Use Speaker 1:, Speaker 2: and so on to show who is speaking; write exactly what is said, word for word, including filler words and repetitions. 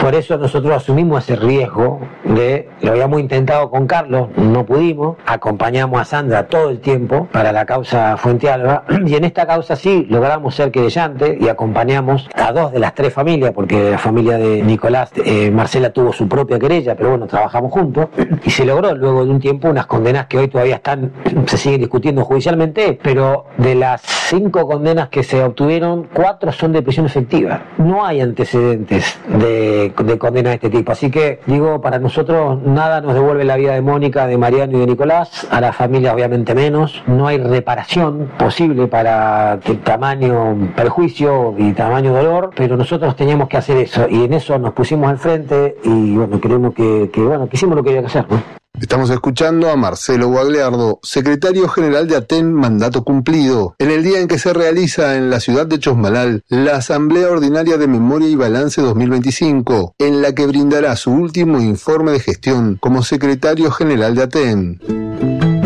Speaker 1: Por eso nosotros asumimos ese riesgo de, lo habíamos intentado con Carlos, no pudimos, acompañamos a Sandra todo el tiempo para la causa Fuente Alba, y en esta causa sí logramos ser querellantes y acompañamos a dos de las tres familias, porque la familia de Nicolás, eh, Marcela tuvo su propia querella, pero bueno, trabajamos juntos, y se logró luego de un tiempo unas condenas que hoy todavía están, se siguen discutiendo judicialmente, pero de las cinco condenas que se obtuvieron, cuatro son de prisión efectiva. No hay antecedentes de, de condena de este tipo, así que digo, para nosotros nada nos devuelve la vida de Mónica, de Mariano y de Nicolás, a la familia obviamente menos, no hay reparación posible para tamaño perjuicio y tamaño dolor, pero nosotros teníamos que hacer eso, y en eso nos pusimos al frente, y bueno, creemos que, que bueno, que hicimos lo que había que hacer, ¿no?
Speaker 2: Estamos escuchando a Marcelo Guagliardo, secretario general de ATEN, mandato cumplido, en el día en que se realiza en la ciudad de Chosmalal la Asamblea Ordinaria de Memoria y Balance dos mil veinticinco, en la que brindará su último informe de gestión como secretario general de ATEN.